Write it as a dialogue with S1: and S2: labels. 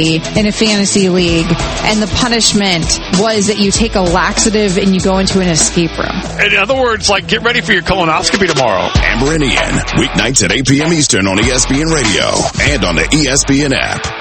S1: in a fantasy league, and the punishment was that you take a laxative and you go into an escape room.
S2: In other words, like, get ready for your colonoscopy tomorrow.
S3: Amber and Ian, weeknights at 8 p.m. Eastern on ESPN Radio and on the ESPN app.